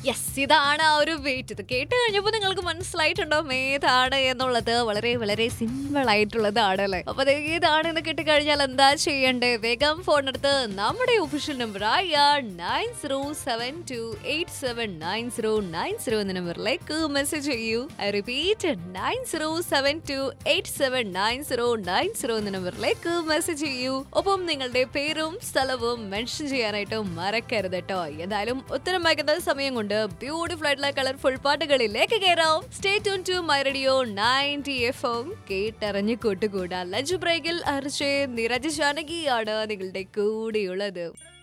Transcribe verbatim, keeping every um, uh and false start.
Yes, ഇതാണ് ആ ഒരു വെയിറ്റ്. ഇത് കേട്ട് കഴിഞ്ഞപ്പോൾ നിങ്ങൾക്ക് മനസ്സിലായിട്ടുണ്ടാവും ഏതാണ് എന്നുള്ളത്. വളരെ വളരെ സിമ്പിൾ ആയിട്ടുള്ളതാണ് അല്ലേ. അപ്പൊ അത് ഏതാണെന്ന് കിട്ടിക്കഴിഞ്ഞാൽ എന്താ ചെയ്യണ്ടേ? വേഗം ഫോൺ എടുത്ത് നമ്മുടെ ഒഫീഷ്യൽ നമ്പർ ആയ nine zero seven to eight seven nine zero nine zero എന്ന നമ്പറിലേക്ക് മെസ്സേജ് ചെയ്യൂ. I repeat, nine zero seven to eight seven nine zero nine zero എന്ന നമ്പറിലേക്ക് മെസ്സേജ് ചെയ്യൂ. ഒപ്പം നിങ്ങളുടെ പേരും സ്ഥലവും മെൻഷൻ ചെയ്യാനായിട്ട് മറക്കരുത് കേട്ടോ. എന്തായാലും ഉത്തരം വായിക്കുന്ന സമയം കൊണ്ട് ബ്യൂട്ടിഫുൾ ആയിട്ടുള്ള കളർഫുൾ പാട്ടുകളിലേക്ക് കയറാം. Stay tune to my radio ninety F M. കേട്ടറിഞ്ഞ് കൂട്ടുകൂടാ. ലഞ്ച് ബ്രേക്കിൽ അർച്ചേ നിരജ് ജാനകിയാണ് നിങ്ങളുടെ കൂടെയുള്ളത്.